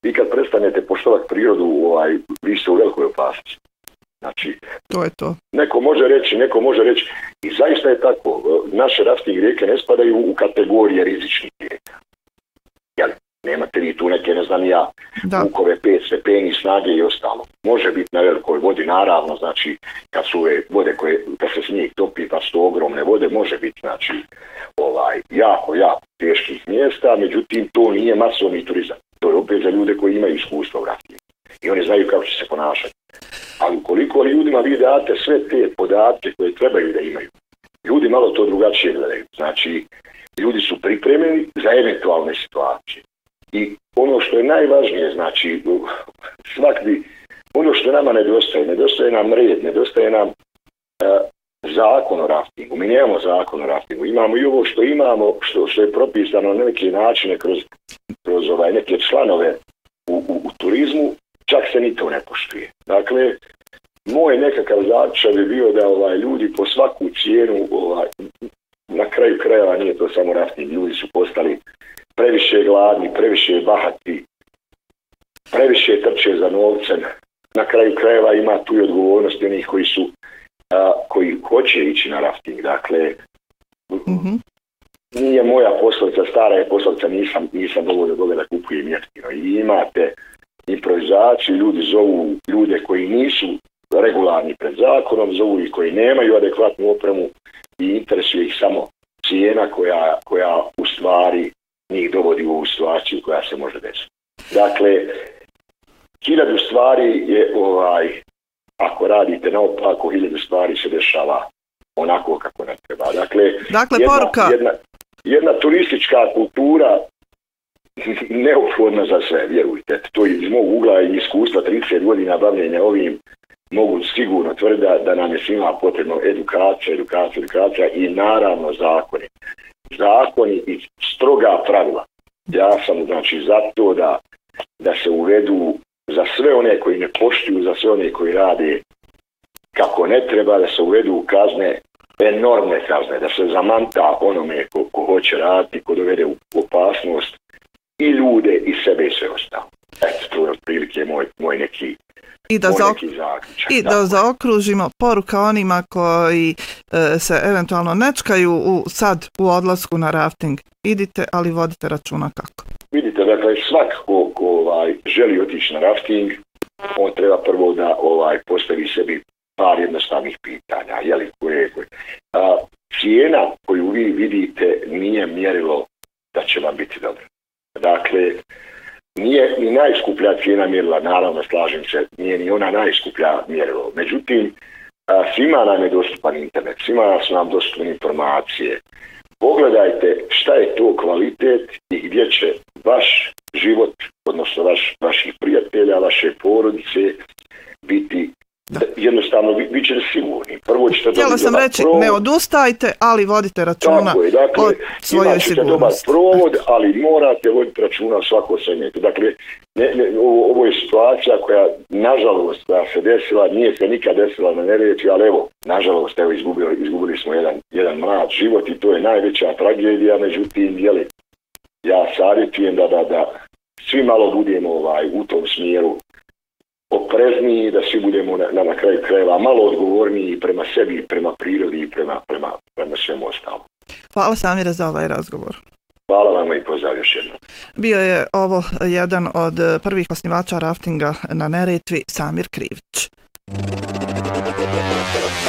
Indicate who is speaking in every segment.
Speaker 1: vi kad prestanete poštovati prirodu, vi ste u velikoj opasnosti. Znači,
Speaker 2: to je to.
Speaker 1: Neko može reći, i zaista je tako, naše rafting rijeke ne spadaju u kategorije rizičnih rijeka. Jel, nemate vi tu neke, ne znam ja, vukove, 5 stepeni, snage i ostalo. Može biti na velikoj vodi, naravno, znači, kad su ove vode kad se snijeg topi, pa su to ogromne vode, može biti, znači, jako teških mjesta, međutim, to nije masovni turizam. To je opet za ljude koji imaju iskustva u raftingu. I oni znaju kako će se ponašati. Ali ukoliko ljudima vi date sve te podatke koje trebaju da imaju, ljudi malo to drugačije gledaju. Znači, ljudi su pripremljeni za eventualne situacije. I ono što je najvažnije, znači, ono što nama nedostaje nam red, nedostaje nam zakon o raftingu. Mi nemamo zakon o raftingu. Imamo i ovo što imamo, što je propisano na neke načine kroz neke članove u turizmu, čak se ni to ne poštuje. Dakle, moj nekakav zaključak bi bio da ljudi po svaku cijenu, na kraju krajeva nije to samo rafting, ljudi su postali previše gladni, previše bahati, previše trče za novcem. Na kraju krajeva ima tu i odgovornosti onih koji hoće ići na rafting. Dakle, nije moja poslovica, stara je poslovica, nisam dovoljno dobe da kupujem jeftino. I imate improvizaciju, ljudi zovu ljude koji nisu regularni pred zakonom, zovu ih koji nemaju adekvatnu opremu i interesuje ih samo cijena koja u stvari njih dovodi u ovu situaciju koja se može desiti. Dakle, 1000 stvari je ako radite naopako, 1000 stvari se dešava onako kako ne treba. Dakle jedna turistička kultura neophodna za sve, vjerujte. To iz mog ugla i iskustva 30 godina bavljenja ovim mogu sigurno tvrditi da nam je svima potrebno edukacija i naravno zakoni i stroga pravila. Ja sam znači za to da se uvedu za sve one koji ne poštuju, za sve one koji rade kako ne treba, da se uvedu kazne, enormne kazne, da se zamanta onome ko hoće raditi, ko dovede u opasnost i ljude i sebe i sve ostalo. Eto, to je otprilike moj neki zaključak.
Speaker 2: I da zaokružimo poruka onima koji se eventualno nečkaju sad u odlasku na rafting. Idite, ali vodite računa kako. Vidite,
Speaker 1: dakle, svak ko želi otići na rafting, on treba prvo da postavi sebi par jednostavnih pitanja. Cijena koju vi vidite nije mjerilo da će vam biti dobro. Dakle, nije ni najskuplja cijena mjerila, naravno slažem se, nije ni ona najskuplja mjerilo. Međutim, svima nam je dostupan internet, svima su nam dostupne informacije. Pogledajte šta je to kvalitet i gdje će vaš život, odnosno vaših prijatelja, vaše porodice biti jednostavno, vi ćete sigurni. Prvo ćete
Speaker 2: htjela sam reći, ne odustajte, ali vodite računa o svojoj sigurnosti.
Speaker 1: Imat ćete dobar provod, ali morate voditi računa o svakom segmentu. Dakle, ovo je situacija koja, nažalost, koja se desila, nije se nikad desila na Neretvi, ali evo, nažalost, izgubili smo jedan mlad život i to je najveća tragedija, međutim, ja savjetujem da svi malo budemo u tom smjeru oprezniji, da svi budemo na kraju krajeva malo odgovorniji prema sebi, prema prirodi i prema svemu ostalom.
Speaker 2: Hvala Samire za ovaj razgovor.
Speaker 1: Hvala vam i pozdrav još jednom.
Speaker 2: Bio je ovo jedan od prvih osnivača raftinga na Neretvi, Samir Krivić.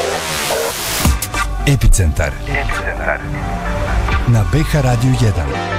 Speaker 3: Epicentar na BH Radio 1.